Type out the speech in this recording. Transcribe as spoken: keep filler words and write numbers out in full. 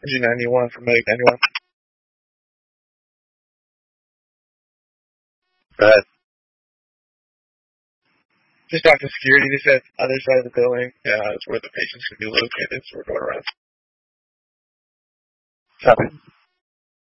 G ninety-one from Medic ninety-one. But just talked to security. They said other side of the building. Yeah, that's where the patients could be located. So we're going around. Copy.